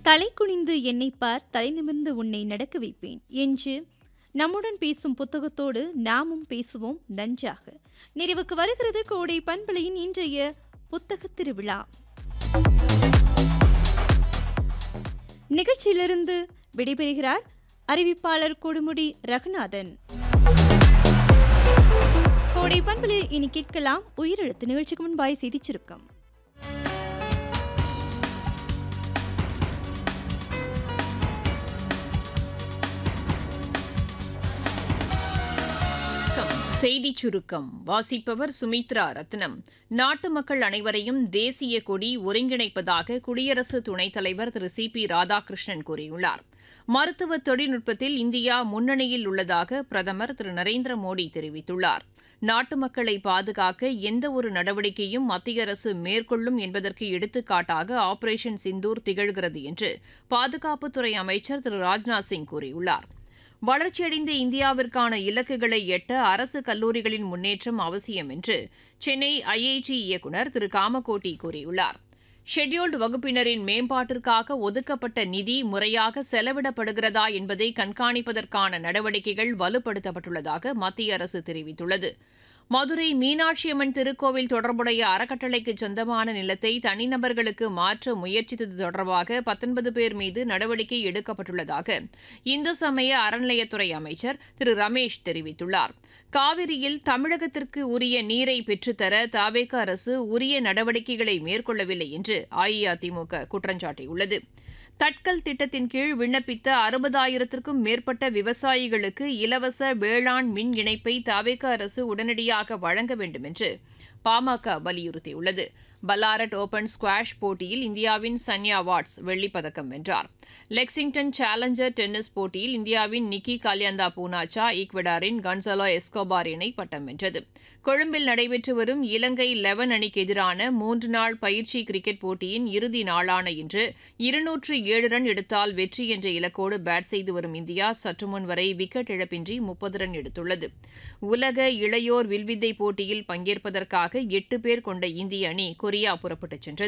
தலை குனிந்து என்னை பார், தலை நிமிர்ந்து உன்னை நடக்க வைப்பேன் என்று நம்முடன் பேசும் புத்தகத்தோடு நாமும் பேசுவோம் நன்றாக. நிறைவுக்கு வருகிறது கோடை பண்பலையின் இன்றைய புத்தக திருவிழா. நிகழ்ச்சியிலிருந்து விடைபெறுகிறார் அறிவிப்பாளர் கொடுமுடி ரகுநாதன். கோடை பண்பலையில் இனி கேட்கலாம் உயிரெழுத்து. நிகழ்ச்சிக்கு முன்பாய் செய்திச் சுருக்கம். செய்திச் சுருக்கம் வாசிப்பவர் சுமித்ரா ரத்னம். நாட்டு மக்கள் அனைவரையும் தேசிய கொடி ஒருங்கிணைப்பதாக குடியரசு துணைத் தலைவர் திரு சி.பி. ராதாகிருஷ்ணன் கூறியுள்ளார். மருத்துவ தொழில்நுட்பத்தில் இந்தியா முன்னணியில் உள்ளதாக பிரதமர் திரு நரேந்திர மோடி தெரிவித்துள்ளார். நாட்டு மக்களை பாதுகாக்க எந்தவொரு நடவடிக்கையும் மத்திய அரசு மேற்கொள்ளும் என்பதற்கு எடுத்துக்காட்டாக ஆபரேஷன் சிந்தூர் திகழ்கிறது என்று பாதுகாப்புத்துறை அமைச்சர் திரு ராஜ்நாத் சிங் கூறியுள்ளார். வளர்ச்சியடைந்த இந்தியாவிற்கான இலக்குகளை எட்ட அரசு கல்லூரிகளின் முன்னேற்றம் அவசியம் என்று சென்னை ஐஐடி இயக்குநர் திரு காமகோட்டி கூறியுள்ளார். ஷெட்யூல்டு வகுப்பினரின் மேம்பாட்டிற்காக ஒதுக்கப்பட்ட நிதி முறையாக செலவிடப்படுகிறதா என்பதை கண்காணிப்பதற்கான நடவடிக்கைகள் வலுப்படுத்தப்பட்டுள்ளதாக மத்திய அரசு தெரிவித்துள்ளது. மதுரை மீனாட்சியம்மன் திருக்கோவில் தொடர்புடைய அறக்கட்டளைக்கு சொந்தமான நிலத்தை தனிநபர்களுக்கு மாற்ற முயற்சித்தது தொடர்பாக 19 பேர் மீது நடவடிக்கை எடுக்கப்பட்டுள்ளதாக இந்து சமய அறநிலையத்துறை அமைச்சர் திரு ரமேஷ் தெரிவித்துள்ளார். காவிரியில் தமிழகத்திற்கு உரிய நீரை பெற்றுத்தர தவேக அரசு உரிய நடவடிக்கைகளை மேற்கொள்ளவில்லை என்று அஇஅதிமுக குற்றம் சாட்டியுள்ளது. தட்கல் திட்டத்தின் கீழ் விண்ணப்பித்த 60,000க்கும் மேற்பட்ட விவசாயிகளுக்கு இலவச வேளாண் மின் இணைப்பை தவேக அரசு உடனடியாக வழங்க வேண்டும் என்று பாமக வலியுறுத்தியுள்ளது. பல்லாரட் ஓபன் ஸ்குவாஷ் போட்டியில் இந்தியாவின் சன்யா வாட்ஸ் வெள்ளிப்பதக்கம் வென்றார். லெக்சிங்டன் சேலஞ்சர் டென்னிஸ் போட்டியில் இந்தியாவின் நிக்கி காலியந்தா பூனாச்சா ஈக்வடாரின் கன்சலோ எஸ்கோபார் இணை பட்டம் வென்றது. கொழும்பில் நடைபெற்று வரும் இலங்கை 11 அணிக்கு எதிரான 3 நாள் பயிற்சி கிரிக்கெட் போட்டியின் இறுதி நாளான இன்று 207 ரன் எடுத்தால் வெற்றி என்ற இலக்கோடு பேட் செய்து வரும் இந்தியா சற்று முன் வரை விக்கெட் இழப்பின்றி 30 ரன் எடுத்துள்ளது. உலக இளையோர் வில்வித்தை போட்டியில் பங்கேற்பதற்காக 8 பேர் கொண்ட இந்திய அணி கொரியா புறப்பட்டுச் சென்றது.